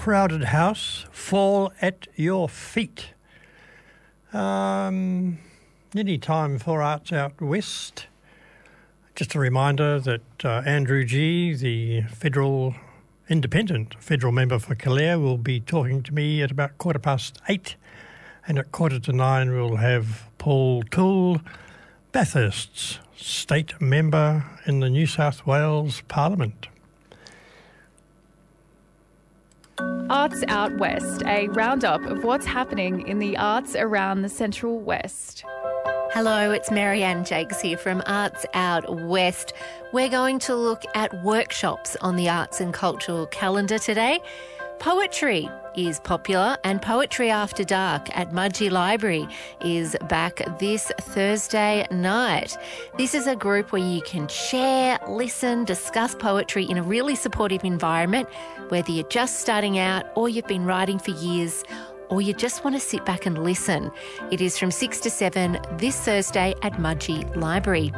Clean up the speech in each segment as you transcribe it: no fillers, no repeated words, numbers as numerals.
crowded house fall at your feet. Nearly time for Arts Out West. Just a reminder that Andrew G., the independent federal member for Calare, will be talking to me at about 8:15, and at 8:45 we'll have Paul Toole, Bathurst's state member in the New South Wales Parliament. Arts Out West, a roundup of what's happening in the arts around the Central West. Hello, it's Marianne Jakes here from Arts Out West. We're going to look at workshops on the arts and cultural calendar today. Poetry is popular, and Poetry After Dark at Mudgee Library is back this Thursday night. This is a group where you can share, listen, discuss poetry in a really supportive environment, whether you're just starting out or you've been writing for years, or you just want to sit back and listen. It is from 6 to 7 this Thursday at Mudgee Library.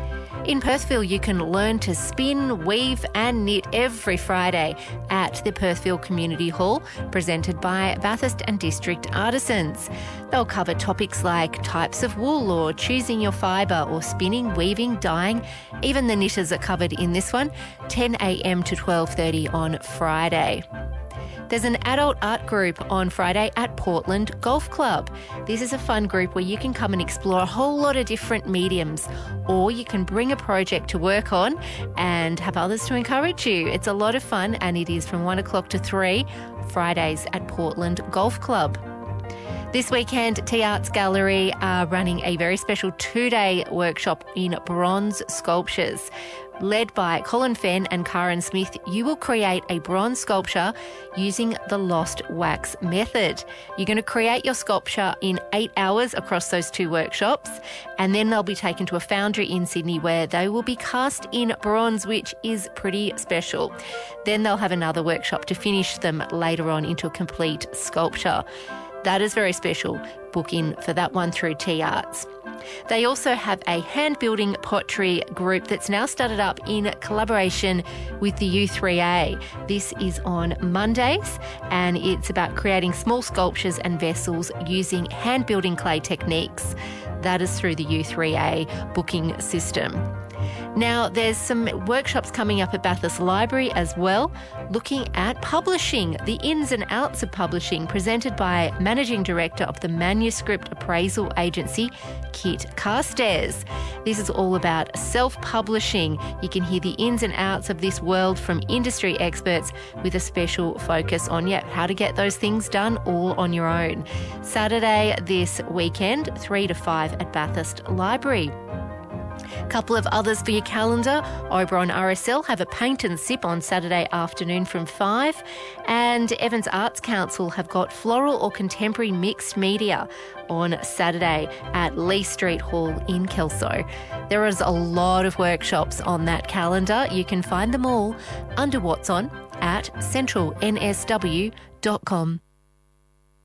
In Perthville, you can learn to spin, weave and knit every Friday at the Perthville Community Hall, presented by Bathurst and District Artisans. They'll cover topics like types of wool or choosing your fibre or spinning, weaving, dyeing. Even the knitters are covered in this one, 10 a.m. to 12:30 on Friday. There's an adult art group on Friday at Portland Golf Club. This is a fun group where you can come and explore a whole lot of different mediums, or you can bring a project to work on and have others to encourage you. It's a lot of fun, and it is from 1 o'clock to 3, Fridays at Portland Golf Club. This weekend, Tea Arts Gallery are running a very special 2-day workshop in bronze sculptures. Led by Colin Fenn and Karen Smith, you will create a bronze sculpture using the lost wax method. You're going to create your sculpture in 8 hours across those 2 workshops, and then they'll be taken to a foundry in Sydney where they will be cast in bronze, which is pretty special. Then they'll have another workshop to finish them later on into a complete sculpture. That is very special. Book in for that one through Tea Arts. They also have a hand-building pottery group that's now started up in collaboration with the U3A. This is on Mondays, and it's about creating small sculptures and vessels using hand-building clay techniques. That is through the U3A booking system. Now, there's some workshops coming up at Bathurst Library as well, looking at publishing, the ins and outs of publishing, presented by Managing Director of the Manuscript Appraisal Agency, Kit Carstairs. This is all about self-publishing. You can hear the ins and outs of this world from industry experts, with a special focus on how to get those things done all on your own. Saturday this weekend, 3 to 5 at Bathurst Library. Couple of others for your calendar. Oberon RSL have a paint and sip on Saturday afternoon from 5, and Evans Arts Council have got floral or contemporary mixed media on Saturday at Lee Street Hall in Kelso. There is a lot of workshops on that calendar. You can find them all under What's On at centralnsw.com.au.